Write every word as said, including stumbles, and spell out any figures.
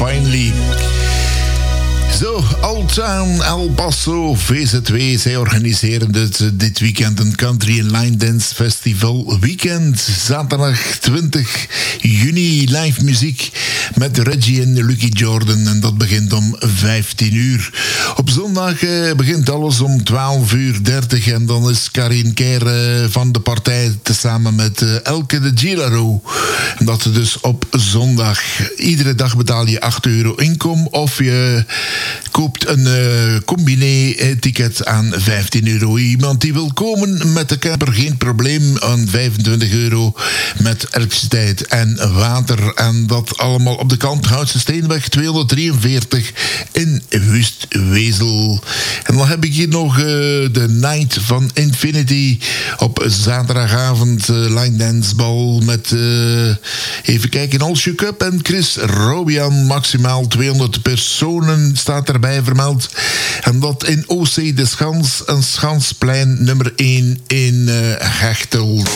Finally. Zo, Old Town El Paso V Z W. Zij organiseren dit, dit weekend een Country and Line Dance Festival weekend. Zaterdag twintig juni live muziek met Reggie en Lucky Jordan. En dat begint om vijftien uur. Op zondag eh, begint alles om twaalf uur dertig. En dan is Karin Keer eh, van de partij tezamen met eh, Elke de Gilaro. En dat dus op zondag. Iedere dag betaal je acht euro inkom of je koopt een uh, combiné-ticket aan vijftien euro. Iemand die wil komen met de camper, geen probleem, aan vijfentwintig euro met elektriciteit en water. En dat allemaal op de Kalmthoutse Steenweg tweehonderddrieënveertig in Wustwezel. En dan heb ik hier nog uh, de Night van Infinity op zaterdagavond. Uh, line dance bal met, uh, even kijken, Olsje Cup en Chris Robian. Maximaal tweehonderd personen staat erbij vermeld. En dat in O C de Schans, een Schansplein nummer één in uh, Hechtel.